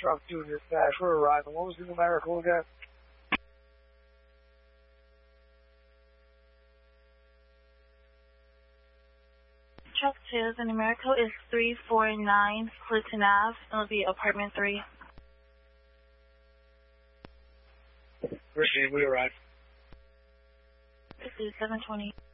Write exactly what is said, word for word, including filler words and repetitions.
truck doing dispatch. We're arriving. What was the numerical again? Truck two, the numerical is three four nine Clinton Ave. It'll be apartment three. Receive, we arrived. This is seven twenty.